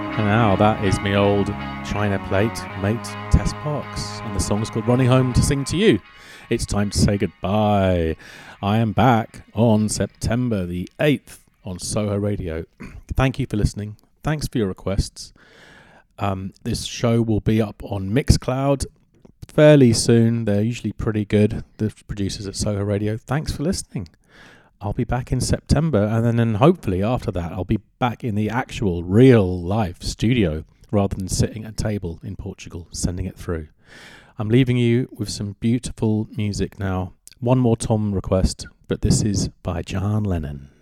And now that is me old China plate mate Tess Parks, and the song's called Running Home to Sing to You. It's time to say goodbye. I am back on September the 8th on Soho Radio. Thank you for listening. Thanks for your requests. This show will be up on Mixcloud fairly soon. They're usually pretty good, the producers at Soho Radio. Thanks for listening. I'll be back in September, and then hopefully after that I'll be back in the actual real life studio rather than sitting at a table in Portugal sending it through. I'm leaving you with some beautiful music now. One more Tom request, but this is by John Lennon.